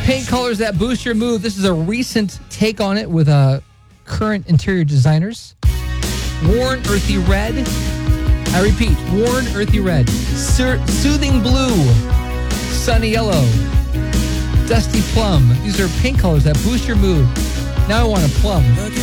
Paint colors that boost your mood. This is a recent take on it with current interior designers. Warm Earthy Red. I repeat, Warm Earthy Red. Soothing Blue. Sunny Yellow. Dusty Plum. These are paint colors that boost your mood. Now I want a plum.